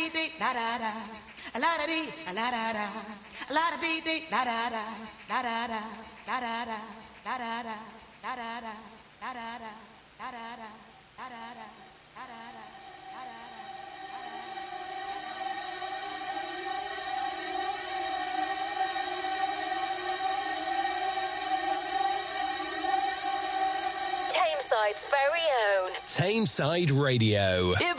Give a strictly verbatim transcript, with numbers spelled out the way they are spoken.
dee dee da da da. A la da dee, a la da da. A la da dee dee da da da. Da da da. Da da da. Da da da. Da da da. Da da da. Da da da. Da da da. Da da da. Tameside's very own Tameside Radio. If